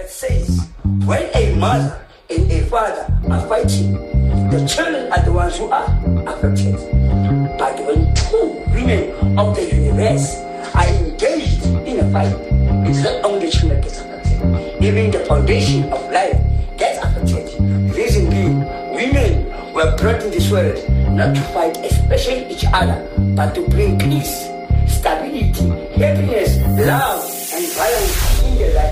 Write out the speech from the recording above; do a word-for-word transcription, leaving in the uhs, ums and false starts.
that says when a mother and a father are fighting, the children are the ones who are affected. But when two women of the universe are engaged in a fight, it's not only children that get affected, even the foundation of life gets affected. Reason being, women were brought in this world not to fight especially each other, but to bring peace, stability, happiness, love, and balance in their life.